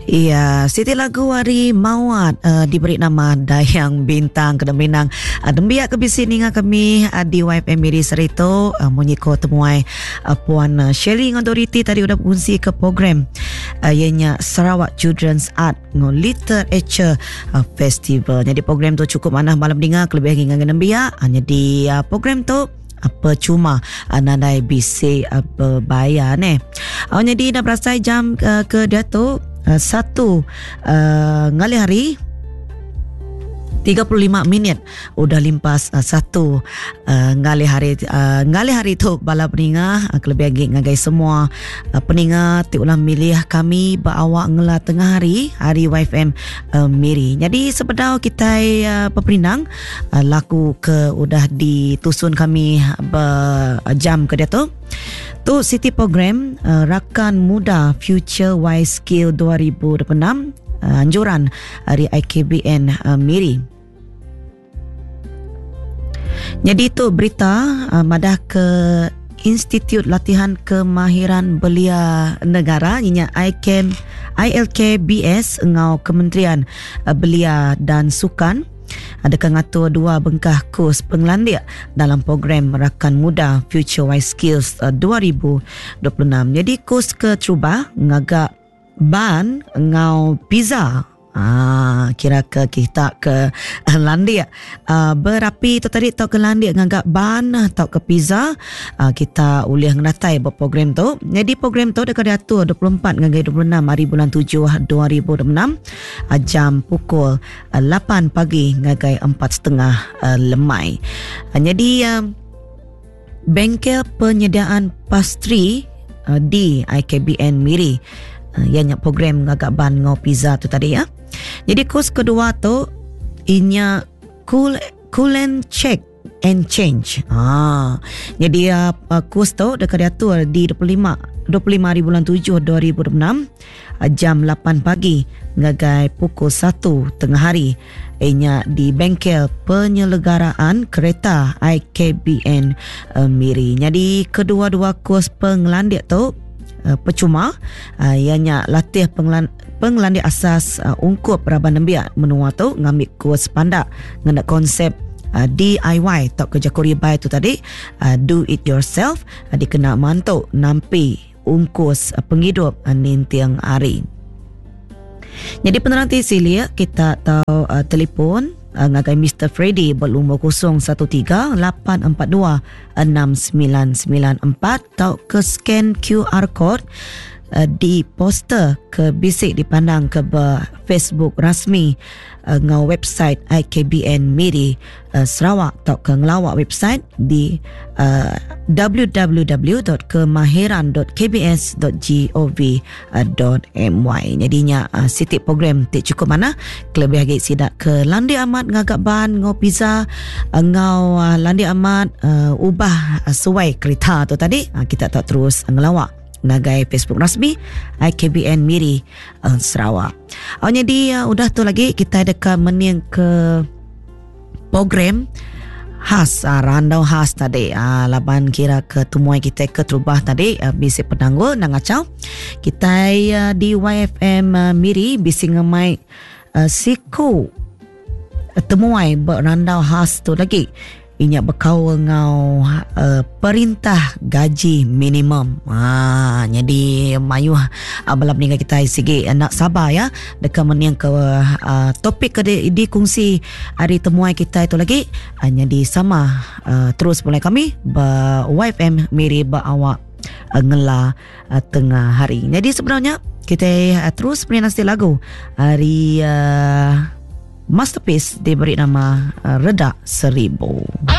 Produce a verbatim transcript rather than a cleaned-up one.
Iya, Siti lagu Hari Mawat uh, diberi nama Dayang Bintang kena menang uh, dembiak ke bisi ninga kami uh, di Y F M Miri Serito uh, menyiko temuai uh, Puan uh, Sharing Authority tadi udah berfungsi ke program uh, ianya Sarawak Children's Art ngo Literature uh, Festival. Jadi program tu cukup mana malam dengar kelebih dengan dembiak. Uh, jadi uh, program tu apa cuma nandai bisi apa bayar ni. Oh, jadi dah berasai jam uh, ke Datuk uh, satu uh, ngali hari tiga puluh lima minit udah limpas uh, satu uh, ngali hari uh, ngali hari tu bala peninga uh, kelebih lagi ngagai semua uh, peninga ti ulang milih kami baawak ngela tengah hari hari Y F M uh, Miri. Jadi sepedau kita uh, peperinang uh, laku ke udah ditusun kami berjam ke dia tu tu City Program uh, Rakan Muda Future Wise Skill dua ribu dua puluh enam uh, anjuran dari I K B N uh, Miri. Jadi itu berita uh, madah ke Institut Latihan Kemahiran Belia Negara ianya I L K B S ngau Kementerian uh, Belia dan Sukan ada ngatur dua bengkah kurs penglandik dalam program Rakan Muda Future Wise Skills uh, dua ribu dua puluh enam. Jadi kurs ke Cuba ngagak ban ngau pizza. Ah, kira ke kita ke landik uh, berapi tu tadi tau ke landik ngagak ban tau ke pizza uh, kita ulih ngenatai buat program tu. Jadi program tu dekat diatur dua puluh empat hingga dua puluh enam hari bulan tujuh dua ribu dua puluh enam uh, jam pukul uh, lapan pagi hingga empat tiga puluh uh, lemai. Uh, jadi uh, bengkel penyediaan pastri uh, di I K B N Miri uh, ianya program ngagak ban ngau pizza tu tadi ya. Jadi kurs kedua tu inya cool cool and check and change. Ah, jadi uh, kurs tu dekat diatur di dua puluh lima hari bulan tujuh dua ribu dua puluh enam uh, jam lapan pagi ngagai pukul satu tengah hari inya di bengkel penyelenggaraan kereta I K B N uh, Miri. Jadi kedua-dua kurs penglandik tu Uh, percuma uh, ianya latih penglan, penglandik asas uh, ungkup Raban Nembiak menua tu ngambil kurs pandak ngena konsep uh, D I Y tak kerja kuribai tu tadi uh, do it yourself uh, dikena mantuk nampi ungkus uh, penghidup uh, nintiang hari. Jadi peneranti silia kita tahu uh, telefon uh, ngagai Mister Freddy berlumur kosong satu tiga lapan empat dua enam sembilan sembilan empat atau ke scan Q R code uh, di poster ke bisik dipandang ke Facebook rasmi uh, ngau website I K B N Miri uh, Sarawak atau ke ngelawak website di uh, w w w dot kemahiran dot k b s dot gov dot m y. Jadinya uh, sitik program tik cukup mana kelebih lagi sidak ke landi amat ngagak ban ngau pizza uh, ngau uh, landi amat uh, ubah uh, suai kereta tu tadi uh, kita tak terus uh, ngelawak ngagai Facebook rasmi I K B N Miri uh, Sarawak. Oh, jadi uh, udah tu lagi kita dekat mening ke program khas uh, randau khas tadi uh, laban kira ke tumuai kita ke terubah tadi uh, bisi penangguh nang acau kita uh, di Y F M uh, Miri bisi ngemai uh, siku uh, temuai berandau khas tu lagi inya berkau ngau uh, perintah gaji minimum. Ha, jadi mayu uh, balap ni kita sigi uh, nak sabar ya dekat meniang ke uh, topik ke di, di kongsi hari temuai kita itu lagi uh, jadi sama uh, terus mulai kami ba Y F M Miri ba awak uh, ngela uh, tengah hari. Jadi sebenarnya kita uh, terus menanti lagu hari uh, Masterpiece diberi nama uh, Redak Seribu.